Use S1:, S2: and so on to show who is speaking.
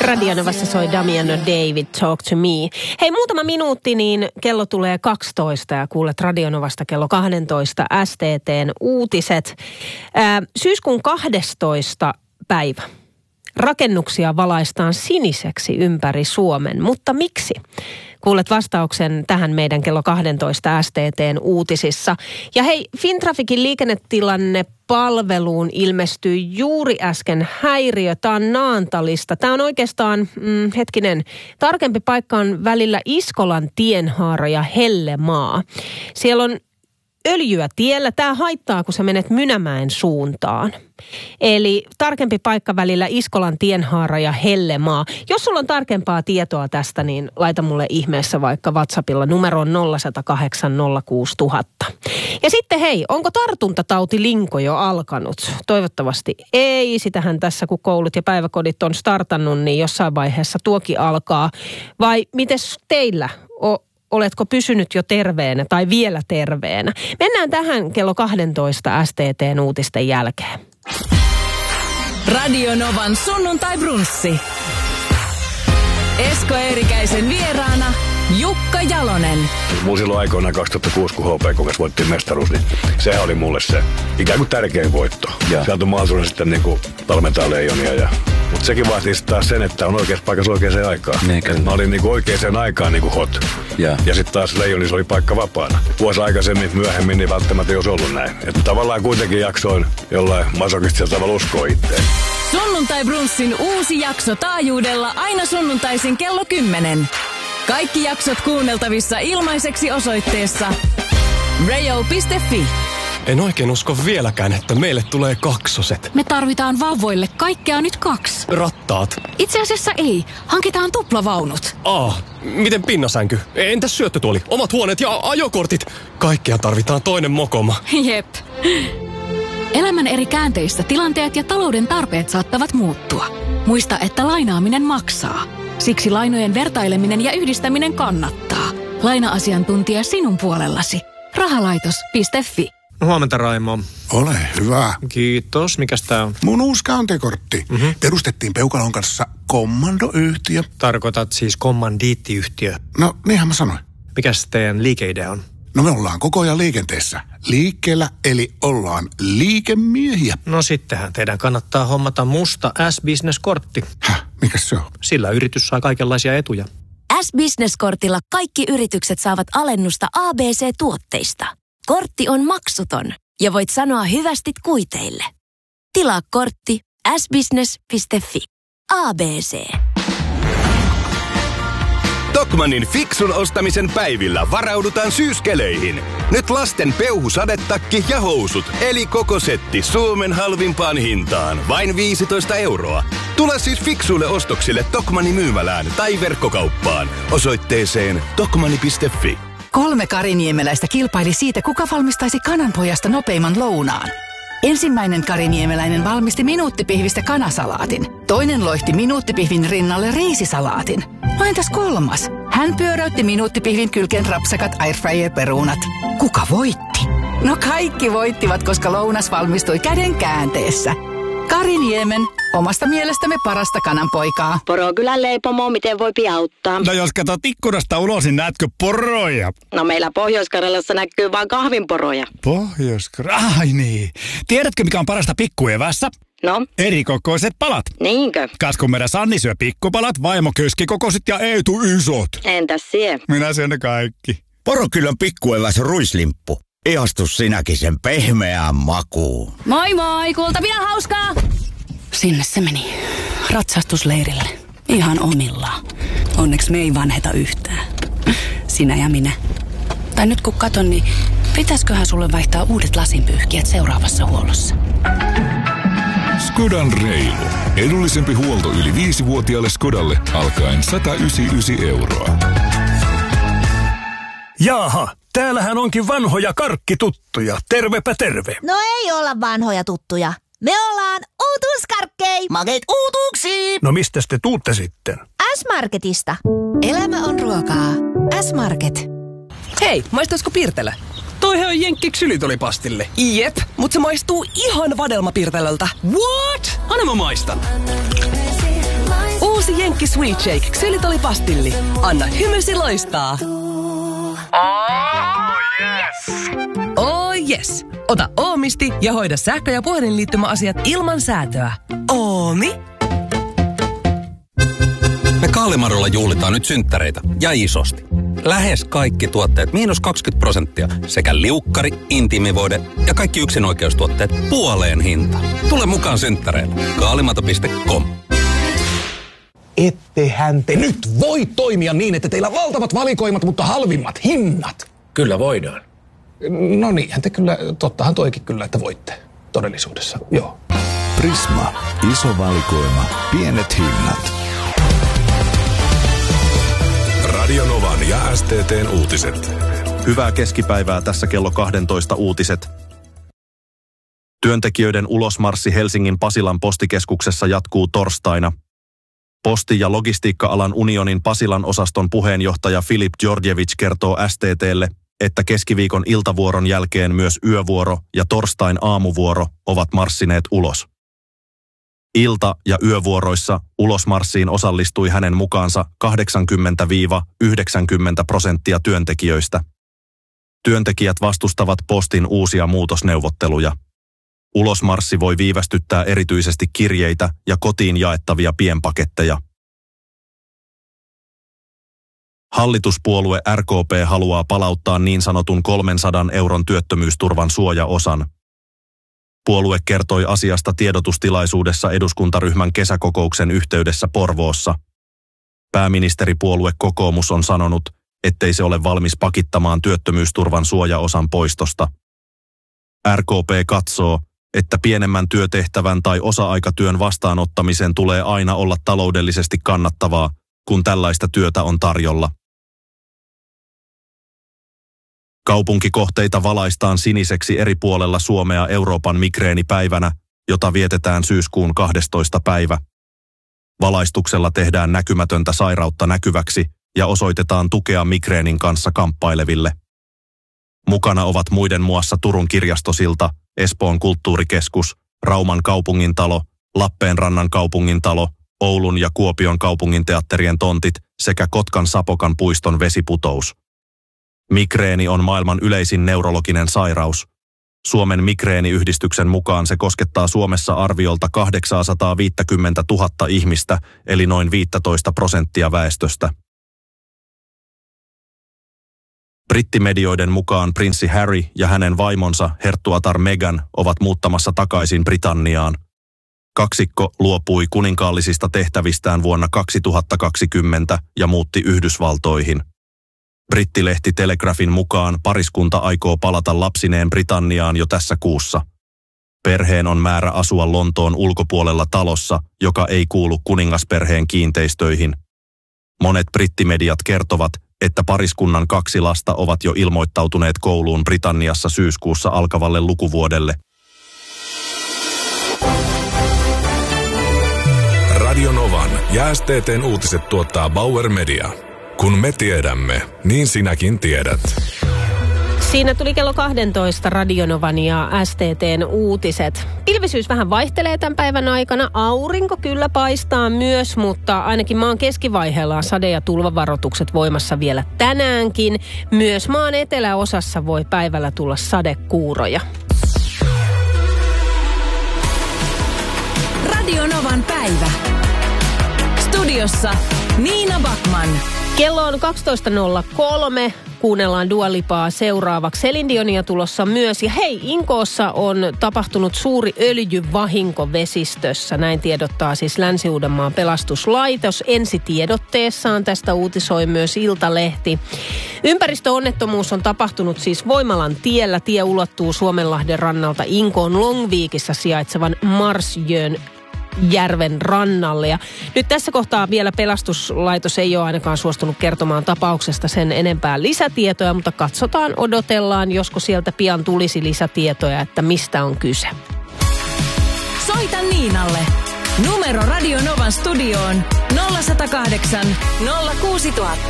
S1: Radionovassa soi Damiano David, Talk to Me. Hei, muutama minuutti, niin kello tulee 12 ja kuulet Radionovasta kello 12 STT:n uutiset. Syyskuun 12. päivä. Rakennuksia valaistaan siniseksi ympäri Suomen, mutta miksi? Kuulet vastauksen tähän meidän kello 12 STT:n uutisissa. Ja hei, Fintraficin liikennetilanne-palveluun ilmestyi juuri äsken häiriö. Tämä on Naantalista. Tämä on oikeastaan, tarkempi paikka on välillä Iskolan tienhaara ja Hellemaa. Siellä on öljyä tiellä. Tämä haittaa, kun sä menet Mynämäen suuntaan. Eli tarkempi paikka välillä Iskolan tienhaara ja Hellemaa. Jos sulla on tarkempaa tietoa tästä, niin laita mulle ihmeessä vaikka WhatsAppilla numeroon 0108 06000. Ja sitten hei, onko tartuntatautilinko jo alkanut? Toivottavasti ei. Sitähän tässä, kun koulut ja päiväkodit on startannut, niin jossain vaiheessa tuokin alkaa. Vai mites teillä? Oletko pysynyt jo terveenä tai vielä terveenä? Mennään tähän kello 12 STT:n uutisten jälkeen.
S2: Radionovan sunnuntai-brunssi. Esko Eerikäisen vieraana Jukka Jalonen.
S3: Mun silloin aikoinaan 2006, kun HPK voittiin mestaruus, niin sehän oli mulle se ikään kuin tärkein voitto. Ja. Se antoi mahdollisuuden sitten niin talmentaa Leijonia. Mutta sekin vaatii taas sen, että on oikeassa paikassa oikeaan aikaan. Mä olin niin oikeaan aikaan niin hot. Ja sitten taas Leijonissa oli paikka vapaana. Vuosi aikaisemmin, myöhemmin, niin välttämättä ei olisi ollut näin. Että tavallaan kuitenkin jaksoin jollain masokistisella tavalla uskoa itteen.
S2: Sunnuntai-brunssin uusi jakso taajuudella aina sunnuntaisin kello 10. Kaikki jaksot kuunneltavissa ilmaiseksi osoitteessa rayo.fi.
S4: En oikein usko vieläkään, että meille tulee kaksoset.
S5: Me tarvitaan vauvoille kaikkea nyt 2.
S4: Rattaat.
S5: Itse asiassa ei. Hankitaan tuplavaunut.
S4: Miten pinnasänky? Entäs syöttötuoli? Omat huoneet ja ajokortit? Kaikkea tarvitaan toinen mokoma.
S5: Jep. Elämän eri käänteissä tilanteet ja talouden tarpeet saattavat muuttua. Muista, että lainaaminen maksaa. Siksi lainojen vertaileminen ja yhdistäminen kannattaa. Laina-asiantuntija sinun puolellasi. Rahalaitos.fi.
S6: Huomenta, Raimo.
S7: Ole hyvä.
S6: Kiitos. Mikäs tää on?
S7: Mun uusi kantekortti. Perustettiin Peukalon kanssa kommandoyhtiö.
S6: Tarkoitat siis kommandiittiyhtiö.
S7: No, niinhän mä sanoin.
S6: Mikäs teidän liikeidea on?
S7: No me ollaan koko ajan liikenteessä. Liikkeellä, eli ollaan liikemiehiä.
S6: No sittenhän teidän kannattaa hommata musta S-Business-kortti.
S7: Mikäs se on?
S6: Sillä yritys saa kaikenlaisia etuja.
S8: S-Business-kortilla kaikki yritykset saavat alennusta ABC-tuotteista. Kortti on maksuton ja voit sanoa hyvästit kuiteille. Tilaa kortti sbusiness.fi. ABC.
S9: Tokmannin fiksun ostamisen päivillä varaudutaan syyskeleihin. Nyt lasten peuhusadetakki ja housut, eli koko setti Suomen halvimpaan hintaan, vain 15 €. Tule siis fiksuille ostoksille Tokmannin myymälään tai verkkokauppaan osoitteeseen tokmanni.fi.
S10: 3 kariniemeläistä kilpaili siitä, kuka valmistaisi kananpojasta nopeimman lounaan. Ensimmäinen kariniemeläinen valmisti minuuttipihvistä kanasalaatin. Toinen loihti minuuttipihvin rinnalle riisisalaatin. No entäs 3? Hän pyöräytti minuuttipihvin kylkeen rapsakat airfryer-perunat. Kuka voitti? No kaikki voittivat, koska lounas valmistui käden käänteessä. Kariniemen, omasta mielestämme parasta kananpoikaa.
S11: Porokylän leipomo, miten voipi auttaa?
S12: No jos katsot ikkunasta ulos, niin näetkö poroja?
S11: No meillä Pohjois-Karjalassa näkyy vain kahvinporoja.
S12: Ai niin. Tiedätkö, mikä on parasta pikkuevässä?
S11: No?
S12: Erikokoiset palat.
S11: Niinkö?
S12: Kas kun meidän Sanni syö pikkupalat, vaimo keskikokoiset ja Eetu isot.
S11: Entäs sie?
S12: Minä syön ne kaikki.
S13: Porokylän pikkueväs ruislimppu. Ihastu sinäkin sen pehmeään makuun.
S5: Moi moi, kuultavia hauskaa!
S10: Sinne se meni. Ratsastusleirille. Ihan omillaan. Onneksi me ei vanheta yhtään. Sinä ja minä. Tai nyt kun katon, niin pitäisköhän sulle vaihtaa uudet lasinpyyhkijät seuraavassa huollossa?
S14: Skodan reilu. Edullisempi huolto yli 5-vuotiaalle Skodalle alkaen 199 €.
S15: Jaaha, täällähän onkin vanhoja karkkituttuja. Tervepä terve.
S16: No ei olla vanhoja tuttuja. Me ollaan uutuuskarkkei. Makeet uutuuksiin.
S15: No mistäs te tuutte sitten?
S16: S-Marketista.
S10: Elämä on ruokaa. S-Market.
S17: Hei, maistaisiko Pirtelö?
S18: Toihan on jenkki ksylitolipastille.
S17: Jep, mutta se maistuu ihan vadelmapirtelöltä.
S18: What? Anna mä maistan.
S17: Uusi Jenkki Sweet Shake Ksylitolipastilli. Anna hymysi loistaa. Oh yes! Ota Oomisti ja hoida sähkö- ja puhelinliittymäasiat ilman säätöä. Oomi.
S19: Me Kaalimarolla juhlitaan nyt synttäreitä ja isosti. Lähes kaikki tuotteet -20% sekä liukkari, intiimivoide ja kaikki yksinoikeustuotteet puoleen hintaan. Tule mukaan synttäreille. Kaalimato.com.
S20: Ettehän te nyt voi toimia niin, että teillä on valtavat valikoimat, mutta halvimmat hinnat.
S21: Kyllä voidaan.
S20: No niinhän te kyllä, tottahan toikin kyllä, että voitte todellisuudessa, joo.
S14: Prisma. Iso valikoima. Pienet hinnat.
S22: Radio Novan ja STT:n uutiset.
S23: Hyvää keskipäivää, tässä kello 12 uutiset. Työntekijöiden ulosmarssi Helsingin Pasilan postikeskuksessa jatkuu torstaina. Posti- ja logistiikka-alan unionin Pasilan osaston puheenjohtaja Filip Georgievich kertoo STT:lle, että keskiviikon iltavuoron jälkeen myös yövuoro ja torstain aamuvuoro ovat marssineet ulos. Ilta- ja yövuoroissa ulosmarssiin osallistui hänen mukaansa 80–90% työntekijöistä. Työntekijät vastustavat Postin uusia muutosneuvotteluja. Ulosmarssi voi viivästyttää erityisesti kirjeitä ja kotiin jaettavia pienpaketteja. Hallituspuolue RKP haluaa palauttaa niin sanotun 300 € työttömyysturvan suojaosan. Puolue kertoi asiasta tiedotustilaisuudessa eduskuntaryhmän kesäkokouksen yhteydessä Porvoossa. Pääministeripuolue Kokoomus on sanonut, ettei se ole valmis pakittamaan työttömyysturvan suojaosan poistosta. RKP katsoo, että pienemmän työtehtävän tai osa-aikatyön vastaanottamisen tulee aina olla taloudellisesti kannattavaa, kun tällaista työtä on tarjolla. Kaupunkikohteita valaistaan siniseksi eri puolella Suomea Euroopan migreenipäivänä, jota vietetään syyskuun 12. päivä. Valaistuksella tehdään näkymätöntä sairautta näkyväksi ja osoitetaan tukea migreenin kanssa kamppaileville. Mukana ovat muiden muassa Turun kirjastosilta, Espoon kulttuurikeskus, Rauman kaupungintalo, Lappeenrannan kaupungintalo, Oulun ja Kuopion kaupunginteatterien tontit sekä Kotkan Sapokan puiston vesiputous. Migreeni on maailman yleisin neurologinen sairaus. Suomen migreeniyhdistyksen mukaan se koskettaa Suomessa arviolta 850 000 ihmistä, eli noin 15% väestöstä. Brittimedioiden mukaan prinssi Harry ja hänen vaimonsa herttuatar Meghan ovat muuttamassa takaisin Britanniaan. Kaksikko luopui kuninkaallisista tehtävistään vuonna 2020 ja muutti Yhdysvaltoihin. Brittilehti Telegraphin mukaan pariskunta aikoo palata lapsineen Britanniaan jo tässä kuussa. Perheen on määrä asua Lontoon ulkopuolella talossa, joka ei kuulu kuningasperheen kiinteistöihin. Monet brittimediat kertovat, että pariskunnan 2 lasta ovat jo ilmoittautuneet kouluun Britanniassa syyskuussa alkavalle lukuvuodelle.
S22: Radio Novan ja STT:n uutiset tuottaa Bauer Media. Kun me tiedämme, niin sinäkin tiedät.
S1: Siinä tuli kello 12 Radio Novan ja STT:n uutiset. Pilvisyys vähän vaihtelee tämän päivän aikana. Aurinko kyllä paistaa myös, mutta ainakin maan keskivaiheella on sade- ja tulvavaroitukset voimassa vielä tänäänkin. Myös maan eteläosassa voi päivällä tulla sadekuuroja.
S2: Radio Novan päivä. Studiossa Niina Backman.
S1: Kello on 12.03. Kuunnellaan Dua Lipaa seuraavaksi. Celine Dionia tulossa myös. Ja hei, Inkoossa on tapahtunut suuri öljyvahinko vesistössä. Näin tiedottaa siis Länsi-Uudenmaan pelastuslaitos. Ensitiedotteessaan tästä uutisoi myös Iltalehti. Ympäristöonnettomuus on tapahtunut siis Voimalan tiellä. Tie ulottuu Suomenlahden rannalta Inkoon Longviikissä sijaitsevan Marsjön järven rannalle. Ja nyt tässä kohtaa vielä pelastuslaitos ei ole ainakaan suostunut kertomaan tapauksesta sen enempää lisätietoja, mutta katsotaan, odotellaan, josko sieltä pian tulisi lisätietoja, että mistä on kyse.
S2: Soita Niinalle. Numero Radio Novan studioon 0108 06000.